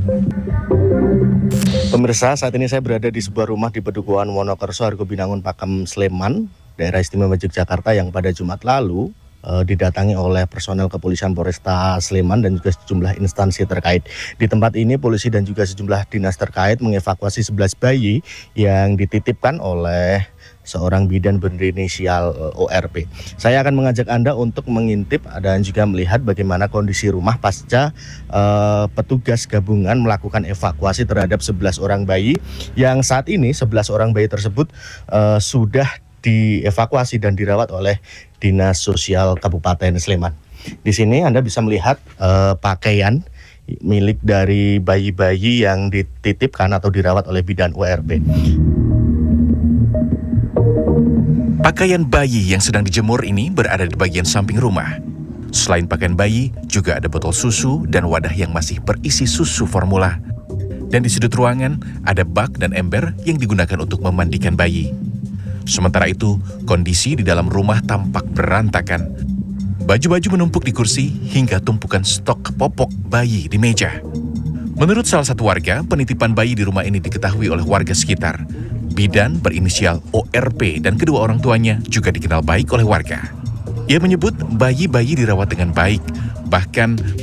Pemirsa, saat ini saya berada di sebuah rumah di Pedukuhan Wonokerso, Argobinangun, Pakem, Sleman, daerah istimewa Yogyakarta yang pada Jumat lalu didatangi oleh personel kepolisian Polresta Sleman dan juga sejumlah instansi terkait. Di tempat ini polisi dan juga sejumlah dinas terkait mengevakuasi 11 bayi yang dititipkan oleh seorang bidan berinisial ORP. Saya akan mengajak Anda untuk mengintip dan juga melihat bagaimana kondisi rumah pasca petugas gabungan melakukan evakuasi terhadap 11 orang bayi yang saat ini 11 orang bayi tersebut sudah dievakuasi dan dirawat oleh Dinas Sosial Kabupaten Sleman. Di sini Anda bisa melihat pakaian milik dari bayi-bayi yang dititipkan atau dirawat oleh bidan ORP. Pakaian bayi yang sedang dijemur ini berada di bagian samping rumah. Selain pakaian bayi, juga ada botol susu dan wadah yang masih berisi susu formula. Dan di sudut ruangan, ada bak dan ember yang digunakan untuk memandikan bayi. Sementara itu, kondisi di dalam rumah tampak berantakan. Baju-baju menumpuk di kursi hingga tumpukan stok popok bayi di meja. Menurut salah satu warga, penitipan bayi di rumah ini diketahui oleh warga sekitar. Bidan berinisial ORP dan kedua orang tuanya juga dikenal baik oleh warga. Ia menyebut bayi-bayi dirawat dengan baik, bahkan